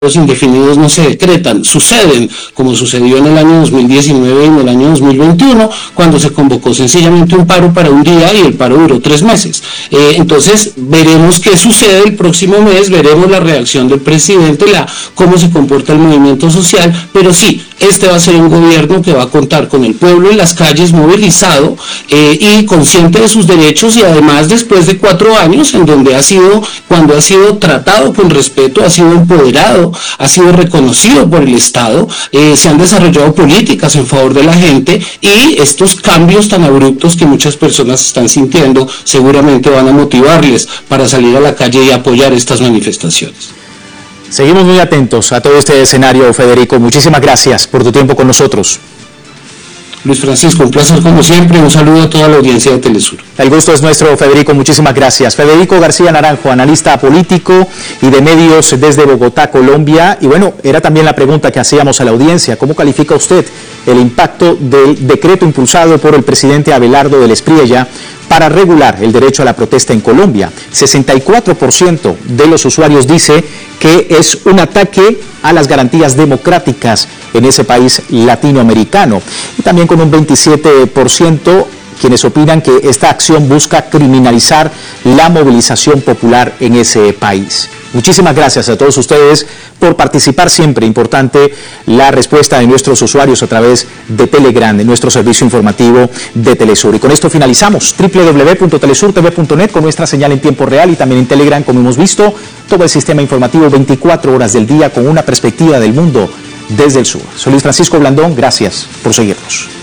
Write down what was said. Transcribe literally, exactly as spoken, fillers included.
indefinidos no se decretan, suceden, como sucedió en el año dos mil diecinueve y en el año dos mil veintiuno, cuando se convocó sencillamente un paro para un día y el paro duró tres meses. Eh, entonces, veremos qué sucede el próximo mes, veremos la reacción del presidente, la, cómo se comporta el movimiento social, pero sí, este va a ser un gobierno que va a contar con el pueblo en las calles movilizado eh, y consciente de sus derechos, y además después de cuatro años en donde ha sido, cuando ha sido tratado con respeto, ha sido empoderado, ha sido reconocido por el Estado, eh, se han desarrollado políticas en favor de la gente, y estos cambios tan abruptos que muchas personas están sintiendo seguramente van a motivarles para salir a la calle y apoyar estas manifestaciones. Seguimos muy atentos a todo este escenario, Federico. Muchísimas gracias por tu tiempo con nosotros. Luis Francisco, un placer como siempre, un saludo a toda la audiencia de Telesur. El gusto es nuestro, Federico, muchísimas gracias. Federico García Naranjo, analista político y de medios desde Bogotá, Colombia. Y bueno, era también la pregunta que hacíamos a la audiencia: ¿cómo califica usted el impacto del decreto impulsado por el presidente Abelardo del Espriella para regular el derecho a la protesta en Colombia? sesenta y cuatro por ciento de los usuarios dice que es un ataque a las garantías democráticas en ese país latinoamericano. Y también con un veintisiete por ciento quienes opinan que esta acción busca criminalizar la movilización popular en ese país. Muchísimas gracias a todos ustedes por participar siempre. Importante la respuesta de nuestros usuarios a través de Telegram, de nuestro servicio informativo de Telesur. Y con esto finalizamos doble u doble u doble u punto telesur t v punto net con nuestra señal en tiempo real, y también en Telegram, como hemos visto, todo el sistema informativo veinticuatro horas del día con una perspectiva del mundo desde el sur. Soy Luis Francisco Blandón, gracias por seguirnos.